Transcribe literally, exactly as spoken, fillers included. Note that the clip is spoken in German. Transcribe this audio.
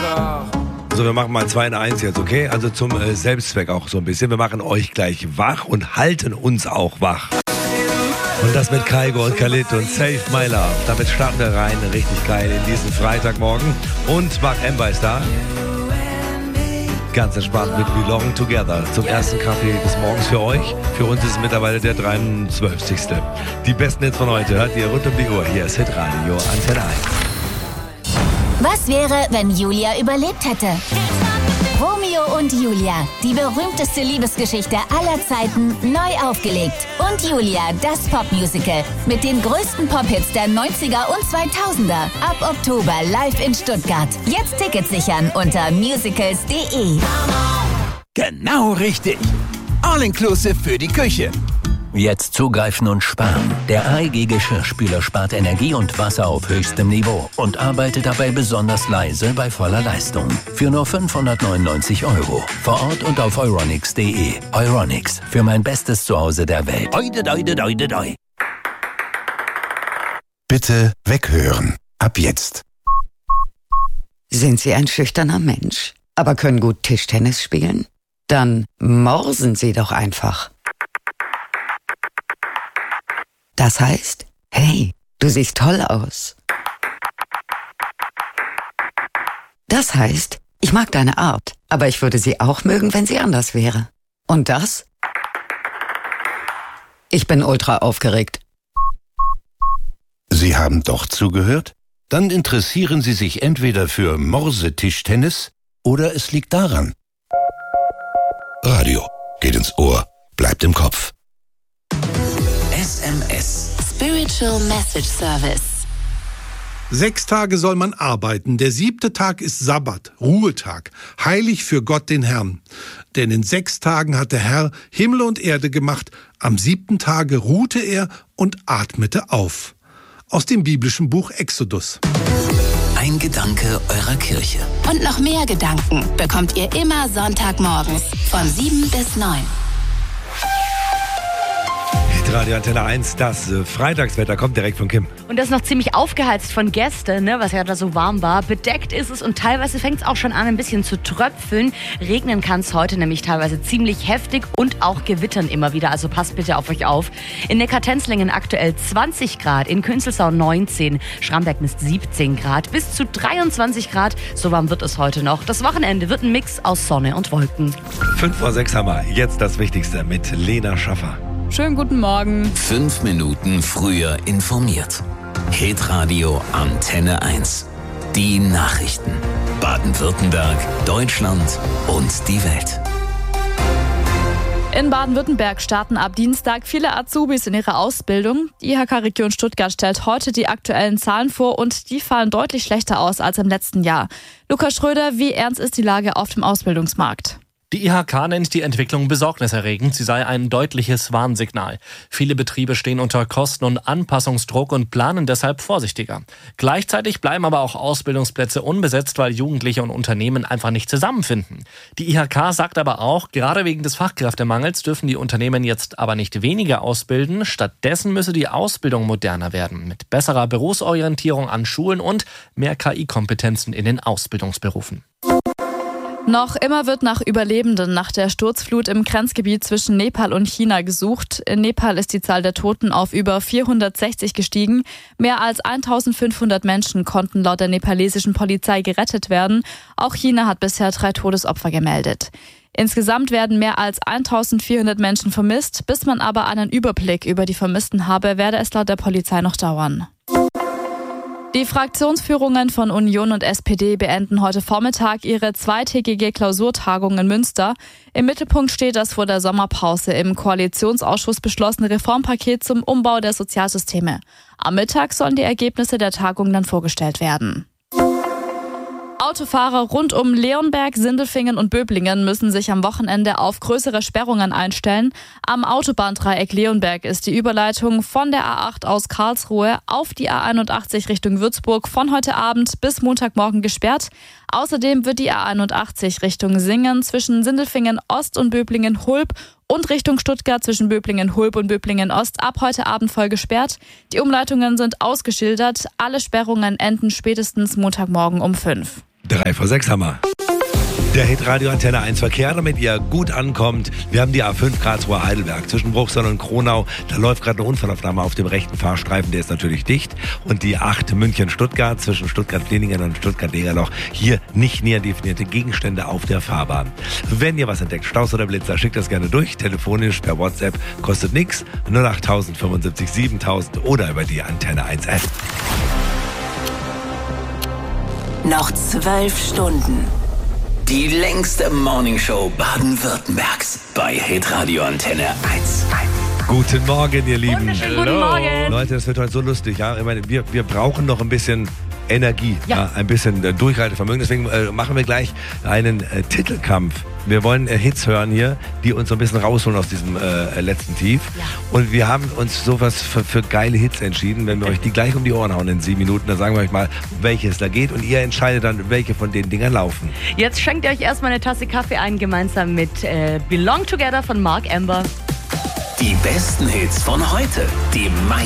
Also wir machen mal zwei in eins jetzt, okay? Also zum äh, Selbstzweck auch so ein bisschen. Wir machen euch gleich wach und halten uns auch wach. Und das mit Kygo und Khalid und Save My Love. Damit starten wir rein, richtig geil in diesen Freitagmorgen. Und Mark Ember ist da. Ganz entspannt mit Belong Together. Zum ersten Kaffee des Morgens für euch. Für uns ist es mittlerweile der dreiundzwanzigste Die besten Hits von heute hört ihr rund um die Uhr. Hier ist Hitradio Antenne eins. Was wäre, wenn Julia überlebt hätte? Romeo und Julia, die berühmteste Liebesgeschichte aller Zeiten, neu aufgelegt. Und Julia, das Popmusical mit den größten Pop-Hits der neunziger und zweitausender. Ab Oktober live in Stuttgart. Jetzt Tickets sichern unter musicals punkt de. Genau richtig. All-inclusive für die Küche. Jetzt zugreifen und sparen. Der A E G Geschirrspüler spart Energie und Wasser auf höchstem Niveau und arbeitet dabei besonders leise bei voller Leistung. Für nur fünfhundertneunundneunzig Euro. Vor Ort und auf euronics punkt de. Euronics, für mein bestes Zuhause der Welt. Oide, oide, oide, oide. Bitte weghören. Ab jetzt. Sind Sie ein schüchterner Mensch, aber können gut Tischtennis spielen? Dann morsen Sie doch einfach. Das heißt, hey, du siehst toll aus. Das heißt, ich mag deine Art, aber ich würde sie auch mögen, wenn sie anders wäre. Und das? Ich bin ultra aufgeregt. Sie haben doch zugehört? Dann interessieren Sie sich entweder für Morsetischtennis oder es liegt daran. Radio geht ins Ohr, bleibt im Kopf. S M S. Spiritual Message Service. Sechs Tage soll man arbeiten. Der siebte Tag ist Sabbat, Ruhetag, heilig für Gott den Herrn. Denn in sechs Tagen hat der Herr Himmel und Erde gemacht. Am siebten Tage ruhte er und atmete auf. Aus dem biblischen Buch Exodus. Ein Gedanke eurer Kirche. Und noch mehr Gedanken bekommt ihr immer Sonntagmorgens von sieben bis neun. Radio Antenne eins, das äh, Freitagswetter kommt direkt von Kim. Und das ist noch ziemlich aufgeheizt von gestern, ne, was ja da so warm war. Bedeckt ist es und teilweise fängt es auch schon an, ein bisschen zu tröpfeln. Regnen kann es heute nämlich teilweise ziemlich heftig und auch gewittern immer wieder. Also passt bitte auf euch auf. In Neckartenzlingen aktuell zwanzig Grad, in Künzelsau neunzehn, Schramberg misst siebzehn Grad, bis zu dreiundzwanzig Grad. So warm wird es heute noch. Das Wochenende wird ein Mix aus Sonne und Wolken. fünf vor sechs haben wir. Jetzt das Wichtigste mit Lena Schaffer. Schönen guten Morgen. Fünf Minuten früher informiert. Hitradio Antenne eins. Die Nachrichten. Baden-Württemberg, Deutschland und die Welt. In Baden-Württemberg starten ab Dienstag viele Azubis in ihrer Ausbildung. Die I H K-Region Stuttgart stellt heute die aktuellen Zahlen vor und die fallen deutlich schlechter aus als im letzten Jahr. Lukas Schröder, wie ernst ist die Lage auf dem Ausbildungsmarkt? Die I H K nennt die Entwicklung besorgniserregend. Sie sei ein deutliches Warnsignal. Viele Betriebe stehen unter Kosten- und Anpassungsdruck und planen deshalb vorsichtiger. Gleichzeitig bleiben aber auch Ausbildungsplätze unbesetzt, weil Jugendliche und Unternehmen einfach nicht zusammenfinden. Die I H K sagt aber auch, gerade wegen des Fachkräftemangels dürfen die Unternehmen jetzt aber nicht weniger ausbilden. Stattdessen müsse die Ausbildung moderner werden, mit besserer Berufsorientierung an Schulen und mehr K I-Kompetenzen in den Ausbildungsberufen. Noch immer wird nach Überlebenden nach der Sturzflut im Grenzgebiet zwischen Nepal und China gesucht. In Nepal ist die Zahl der Toten auf über vierhundertsechzig gestiegen. Mehr als eintausendfünfhundert Menschen konnten laut der nepalesischen Polizei gerettet werden. Auch China hat bisher drei Todesopfer gemeldet. Insgesamt werden mehr als eintausendvierhundert Menschen vermisst. Bis man aber einen Überblick über die Vermissten habe, werde es laut der Polizei noch dauern. Die Fraktionsführungen von Union und S P D beenden heute Vormittag ihre zweitägige Klausurtagung in Münster. Im Mittelpunkt steht das vor der Sommerpause im Koalitionsausschuss beschlossene Reformpaket zum Umbau der Sozialsysteme. Am Mittag sollen die Ergebnisse der Tagung dann vorgestellt werden. Autofahrer rund um Leonberg, Sindelfingen und Böblingen müssen sich am Wochenende auf größere Sperrungen einstellen. Am Autobahndreieck Leonberg ist die Überleitung von der A acht aus Karlsruhe auf die A einundachtzig Richtung Würzburg von heute Abend bis Montagmorgen gesperrt. Außerdem wird die A einundachtzig Richtung Singen zwischen Sindelfingen Ost und Böblingen Hulb und Richtung Stuttgart zwischen Böblingen Hulb und Böblingen Ost ab heute Abend voll gesperrt. Die Umleitungen sind ausgeschildert. Alle Sperrungen enden spätestens Montagmorgen um fünf. Drei vor sechs haben wir. Der Hitradio Antenne eins Verkehr, damit ihr gut ankommt. Wir haben die A fünf Karlsruhe Heidelberg zwischen Bruchsal und Kronau. Da läuft gerade eine Unfallaufnahme auf dem rechten Fahrstreifen, der ist natürlich dicht. Und die acht München-Stuttgart zwischen Stuttgart-Flieningen und Stuttgart-Degerloch. Hier nicht näher definierte Gegenstände auf der Fahrbahn. Wenn ihr was entdeckt, Staus oder Blitzer, schickt das gerne durch. Telefonisch per WhatsApp, kostet nichts. null acht fünfundsiebzig siebentausend oder über die Antenne eins App. Noch zwölf Stunden. Die längste Morningshow Baden-Württembergs bei Hitradio Antenne eins. Guten Morgen, ihr Lieben. Wunderschönen guten Morgen. Leute, das wird heute so lustig. Ja? Ich meine, wir, wir brauchen noch ein bisschen Energie, ja. Ja, ein bisschen äh, Durchhaltevermögen. Deswegen äh, machen wir gleich einen äh, Titelkampf. Wir wollen äh, Hits hören hier, die uns so ein bisschen rausholen aus diesem äh, letzten Tief. Ja. Und wir haben uns sowas für, für geile Hits entschieden. Wenn wir euch die gleich um die Ohren hauen in sieben Minuten, dann sagen wir euch mal, welches da geht. Und ihr entscheidet dann, welche von den Dingern laufen. Jetzt schenkt ihr euch erstmal eine Tasse Kaffee ein, gemeinsam mit äh, Belong Together von Mark Amber. Die besten Hits von heute, die meisten